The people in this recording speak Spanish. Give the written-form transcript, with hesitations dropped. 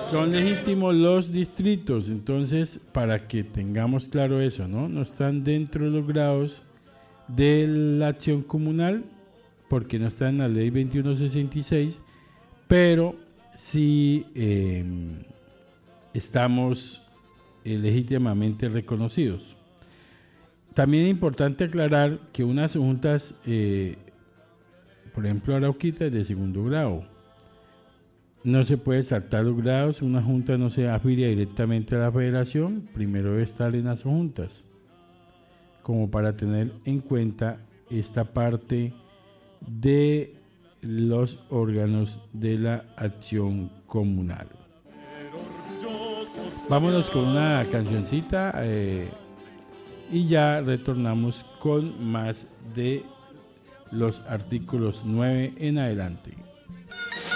Son legítimos los distritos, entonces para que tengamos claro eso, ¿no? No están dentro de los grados de la acción comunal porque no está en la ley 2166, pero sí estamos legítimamente reconocidos. También es importante aclarar que unas juntas, por ejemplo Arauquita, es de segundo grado. No se puede saltar los grados, una junta no se afilia directamente a la federación, primero debe estar en las juntas, como para tener en cuenta esta parte de los órganos de la acción comunal. Vámonos con una cancioncita y ya retornamos con más de los artículos 9 en adelante.